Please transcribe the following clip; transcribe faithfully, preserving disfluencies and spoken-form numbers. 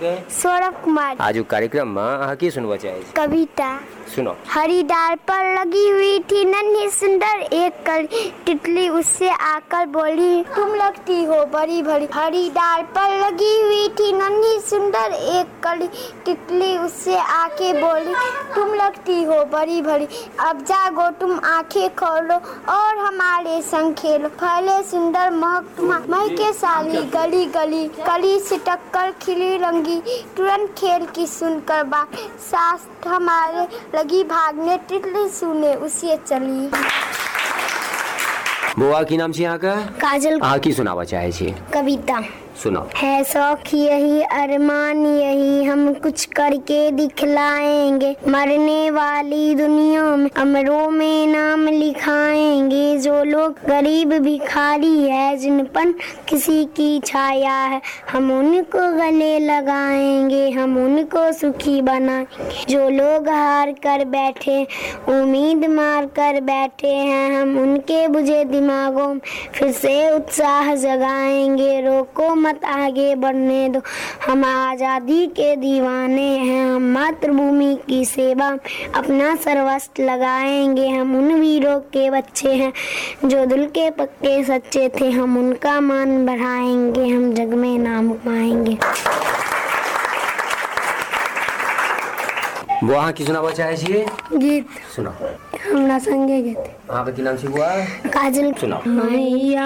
के सौरभ कुमार। आज कार्यक्रम में अहाँ की सुनवा चाहे छी? कविता। सुनो। हरी डाल पर लगी हुई थी नन्ही सुंदर एक कली तितली, उससे आकर बोली तुम लगती हो बड़ी बड़ी। हरी डाल पर लगी हुई थी नन्ही सुंदर एक कली तितली, उससे आके बोली तुम लगती हो बड़ी बड़ी। अब जागो तुम आंखें खोलो और हमारे संग खेलो, फैले सुंदर महक महके साली गली गली। कली से टक्कर खिली रंगी, तुरंत खेल की सुनकर बात सास हमारे लगी भागने, तितली सुने उसे चली। बुआ की नाम छी अहाँ का? काजल। अहाँ की सुनावा चाहे छी? कविता। सुनो। है शौक यही अरमान यही, हम कुछ करके दिखलाएंगे, मरने वाली दुनिया में अमरों में नाम लिखाएंगे। जो लोग गरीब भिखारी है, जिन पर किसी की छाया है, हम उनको गले लगाएंगे, हम उनको सुखी बनाएंगे। जो लोग हार कर बैठे उम्मीद मार कर बैठे हैं, हम उनके बुझे दिमागों में फिर से उत्साह जगाएंगे। रोको मत आगे बढ़ने दो, हम आजादी के दीवाने हैं, हम मातृभूमि की सेवा अपना सर्वस्व लगाएंगे। हम उन वीरों के बच्चे हैं जो दिल के पक्के सच्चे थे, हम उनका मान बढ़ाएंगे, हम जग में नाम कमाएंगे। बुआ की सुनावा चाहे छी? गीत। सुनो। हमरा संगे गीत। अहाँ की नाम छी बुआ? काजल। सुनो।